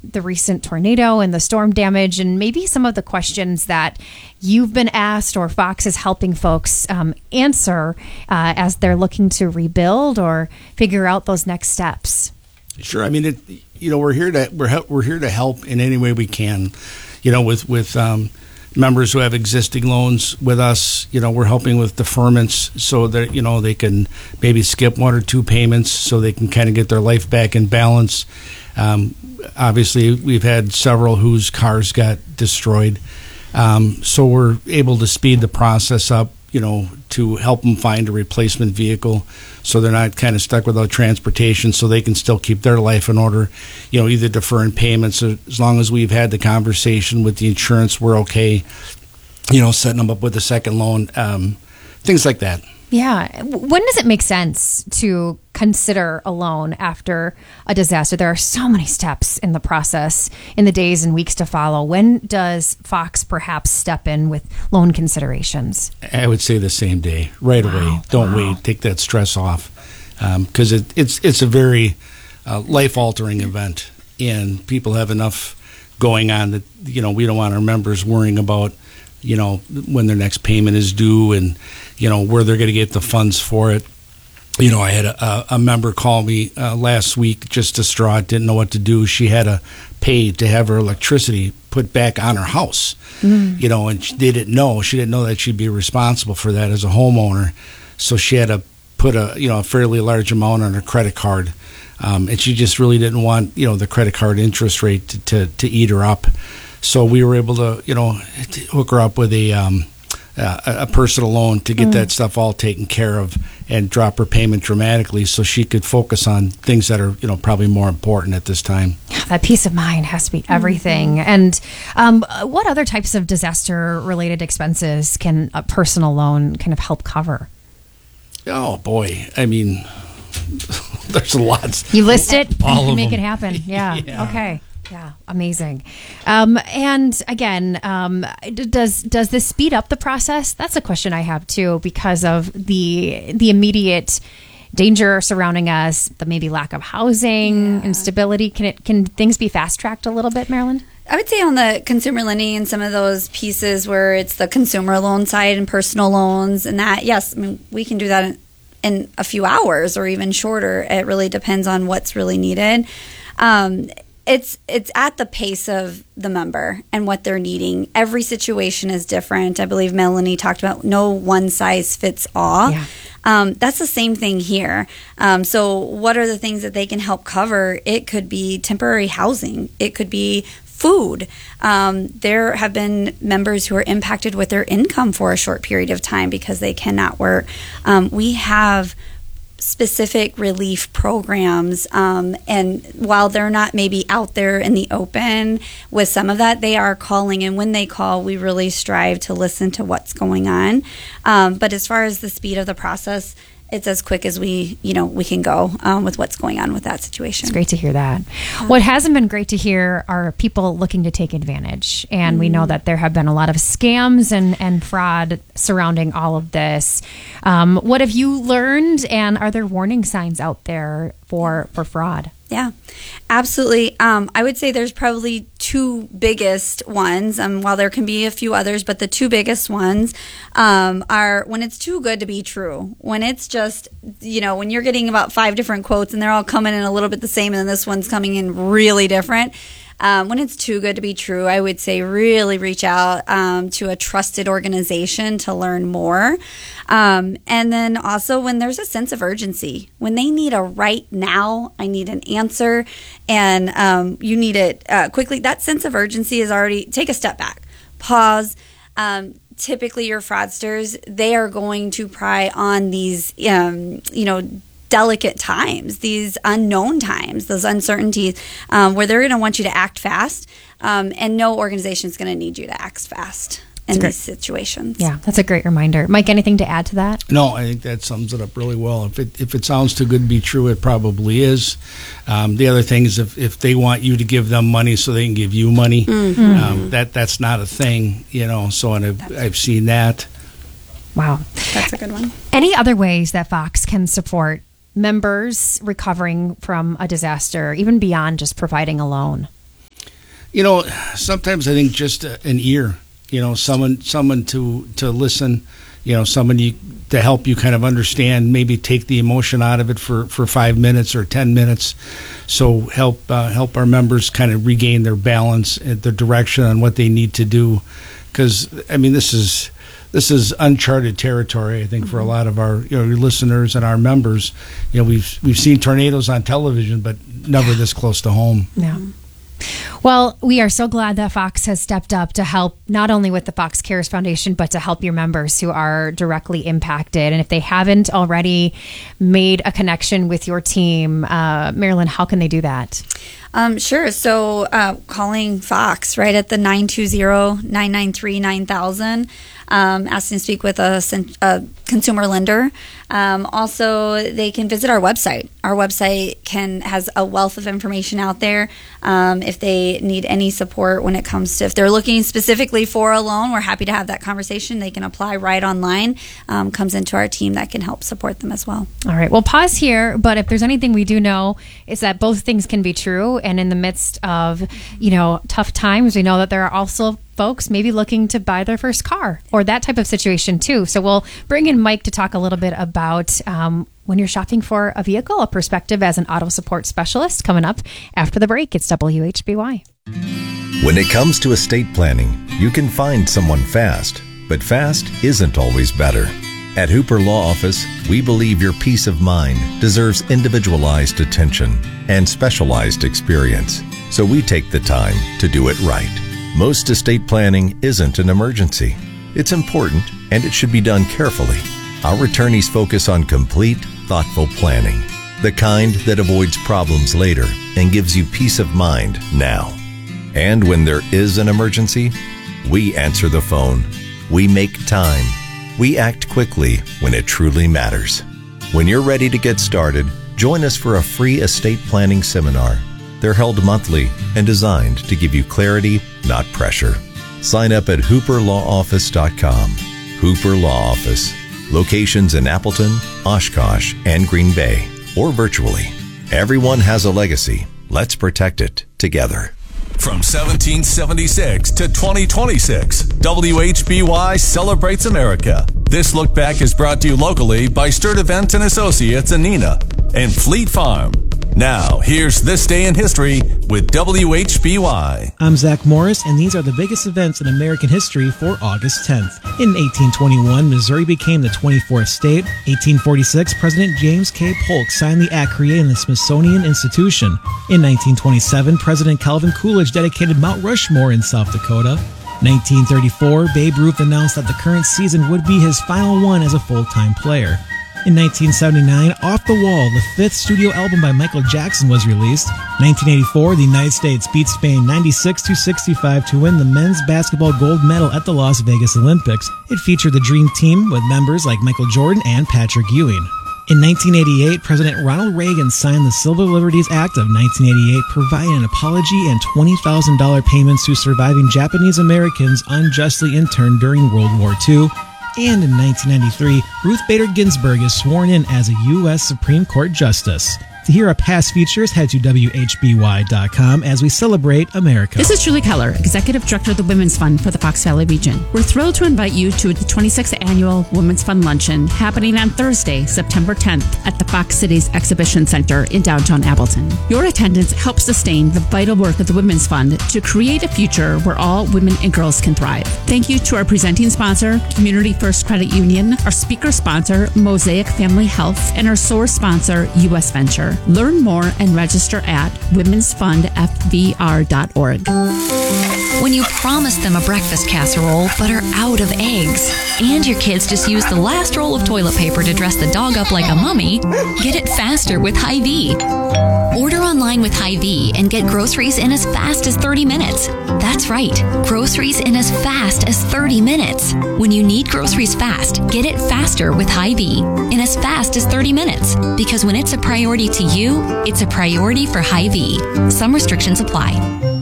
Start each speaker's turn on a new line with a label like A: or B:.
A: the recent tornado and the storm damage, and maybe some of the questions that you've been asked or Fox is helping folks answer as they're looking to rebuild or figure out those next steps.
B: Sure. I mean, we're here to help in any way we can. With members who have existing loans with us, we're helping with deferments so that, they can maybe skip one or two payments so they can kind of get their life back in balance. Obviously, we've had several whose cars got destroyed. So we're able to speed the process up, to help them find a replacement vehicle so they're not kind of stuck without transportation, so they can still keep their life in order, either deferring payments. As long as we've had the conversation with the insurance, we're okay, setting them up with a second loan, things like that.
A: Yeah. When does it make sense to consider a loan after a disaster? There are so many steps in the process in the days and weeks to follow. When does Fox perhaps step in with loan considerations?
B: I would say the same day, right away. Don't wait. Take that stress off, because it's a very life-altering event, and people have enough going on that we don't want our members worrying about when their next payment is due and, where they're going to get the funds for it. I had a member call me last week, just distraught, didn't know what to do. She had to pay to have her electricity put back on her house, and they didn't know. She didn't know that she'd be responsible for that as a homeowner. So she had to put a fairly large amount on her credit card. And she just really didn't want, the credit card interest rate to eat her up. So we were able to, hook her up with a personal loan to get that stuff all taken care of and drop her payment dramatically so she could focus on things that are, probably more important at this time.
A: That peace of mind has to be everything. And what other types of disaster-related expenses can a personal loan kind of help cover?
B: Oh, boy. I mean, there's lots.
A: You list it,
B: all
A: you
B: of
A: make
B: them.
A: it happen. Yeah. Okay. Yeah, amazing. And again, does this speed up the process? That's a question I have too, because of the immediate danger surrounding us, the maybe lack of housing, instability. Can things be fast tracked a little bit, Marilyn?
C: I would say on the consumer lending and some of those pieces where it's the consumer loan side and personal loans and that, yes, I mean, we can do that in a few hours or even shorter. It really depends on what's really needed. It's at the pace of the member and what they're needing. Every situation is different. I believe Melanie talked about no one size fits all. Yeah. That's the same thing here. So what are the things that they can help cover? It could be temporary housing. It could be food. There have been members who are impacted with their income for a short period of time because they cannot work. We have specific relief programs, and while they're not maybe out there in the open with some of that, they are calling, and when they call, we really strive to listen to what's going on. But as far as the speed of the process, it's as quick as we can go with what's going on with that situation.
A: It's great to hear that. What hasn't been great to hear are people looking to take advantage. And we know that there have been a lot of scams and fraud surrounding all of this. What have you learned, and are there warning signs out there for fraud?
C: Yeah, absolutely. I would say there's probably two biggest ones, while there can be a few others, but the two biggest ones are when it's too good to be true. When it's just, when you're getting about 5 different quotes and they're all coming in a little bit the same and then this one's coming in really different. When it's too good to be true, I would say really reach out to a trusted organization to learn more. And then also when there's a sense of urgency, when they need a right now, I need an answer, and you need it quickly, that sense of urgency is already, take a step back, pause. Typically your fraudsters, they are going to pry on these, delicate times, these unknown times, those uncertainties, where they're going to want you to act fast, and no organization is going to need you to act fast in these situations.
A: Yeah, that's a great reminder. Mike, anything to add to that?
B: No, I think that sums it up really well. If it sounds too good to be true, it probably is. The other thing is if they want you to give them money so they can give you money, that's not a thing, so I've seen that.
A: Wow.
C: That's a good one.
A: Any other ways that Fox can support members recovering from a disaster, even beyond just providing a loan?
B: Sometimes I think just an ear, someone to listen, someone to help you kind of understand, maybe take the emotion out of it for 5 minutes or 10 minutes. So help our members kind of regain their balance and their direction on what they need to do. Because, this is uncharted territory, I think, for a lot of our your listeners and our members. We've seen tornadoes on television, but never this close to home.
A: Yeah. Well, we are so glad that Fox has stepped up to help not only with the Fox Cares Foundation, but to help your members who are directly impacted. And if they haven't already made a connection with your team, Marilyn, how can they do that?
C: Sure. So calling Fox right at the 920-993-9000, asking to speak with a consumer lender. Also, they can visit our website. Our website has a wealth of information out there. If they need any support when it comes to, if they're looking specifically for a loan, we're happy to have that conversation. They can apply right online, comes into our team that can help support them as well.
A: All right. Well, pause here. But if there's anything we do know, is that both things can be true. And in the midst of, tough times, we know that there are also folks maybe looking to buy their first car or that type of situation too. So we'll bring in Mike to talk a little bit about when you're shopping for a vehicle, a perspective as an auto support specialist, coming up after the break. It's WHBY.
D: When it comes to estate planning, you can find someone fast, but fast isn't always better. At Hooper Law Office, we believe your peace of mind deserves individualized attention and specialized experience, so we take the time to do it right. Most estate planning isn't an emergency. It's important, and it should be done carefully. Our attorneys focus on complete, thoughtful planning, the kind that avoids problems later and gives you peace of mind now. And when there is an emergency, we answer the phone. We make time. We act quickly when it truly matters. When you're ready to get started, join us for a free estate planning seminar. They're held monthly and designed to give you clarity, not pressure. Sign up at hooperlawoffice.com. Hooper Law Office. Locations in Appleton, Oshkosh, and Green Bay, or virtually. Everyone has a legacy. Let's protect it together.
E: From 1776 to 2026, WHBY celebrates America. This look back is brought to you locally by Sturt Events and Associates in Neenah and Fleet Farm. Now, here's This Day in History with WHBY.
F: I'm Zach Morris, and these are the biggest events in American history for August 10th. In 1821, Missouri became the 24th state. 1846, President James K. Polk signed the act creating the Smithsonian Institution. In 1927, President Calvin Coolidge dedicated Mount Rushmore in South Dakota. 1934, Babe Ruth announced that the current season would be his final one as a full-time player. In 1979, Off the Wall, the fifth studio album by Michael Jackson, was released. 1984, the United States beat Spain 96-65 to win the men's basketball gold medal at the Las Vegas Olympics. It featured the Dream Team with members like Michael Jordan and Patrick Ewing. In 1988, President Ronald Reagan signed the Civil Liberties Act of 1988, providing an apology and $20,000 payments to surviving Japanese Americans unjustly interned during World War II. And in 1993, Ruth Bader Ginsburg is sworn in as a U.S. Supreme Court Justice. To hear our past features, head to WHBY.com as we celebrate America.
G: This is Julie Keller, Executive Director of the Women's Fund for the Fox Valley region. We're thrilled to invite you to the 26th Annual Women's Fund Luncheon happening on Thursday, September 10th at the Fox Cities Exhibition Center in downtown Appleton. Your attendance helps sustain the vital work of the Women's Fund to create a future where all women and girls can thrive. Thank you to our presenting sponsor, Community First Credit Union, our speaker sponsor, Mosaic Family Health, and our source sponsor, U.S. Venture. Learn more and register at womensfundfvr.org.
H: When you promise them a breakfast casserole but are out of eggs, and your kids just use the last roll of toilet paper to dress the dog up like a mummy, get it faster with Hy-Vee. Order online with Hy-Vee and get groceries in as fast as 30 minutes. That's right, groceries in as fast as 30 minutes. When you need groceries fast, get it faster with Hy-Vee in as fast as 30 minutes. Because when it's a priority to you, it's a priority for Hy-Vee. Some restrictions apply.